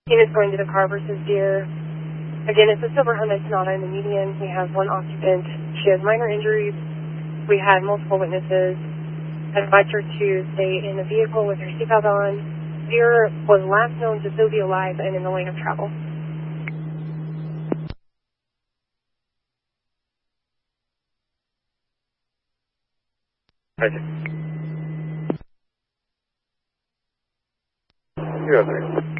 Units going to the car versus Deer. Again, it's a silver Hyundai Sonata in the median. We have one occupant. She has minor injuries. We had multiple witnesses. Advised her to stay in the vehicle with her seatbelt on. Deer was last known to still be alive and in the lane of travel. Roger. 0-3.